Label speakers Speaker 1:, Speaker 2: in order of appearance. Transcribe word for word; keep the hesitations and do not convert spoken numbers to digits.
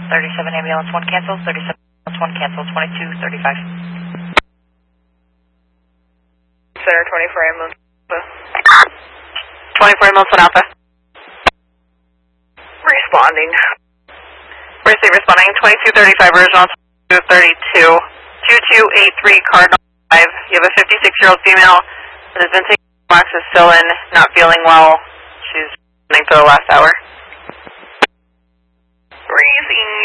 Speaker 1: thirty-seven ambulance one cancel, thirty-seven ambulance one cancel, twenty-two thirty-five.
Speaker 2: Center twenty-four ambulance.
Speaker 3: twenty-four ambulance one alpha.
Speaker 2: Responding.
Speaker 3: Receive responding, twenty-two thirty-five original, two thirty-two, two two eight three Cardinal five. You have a fifty-six-year-old female that has been taking amoxicillin, not feeling well. She's running for the last hour.
Speaker 2: Breathing.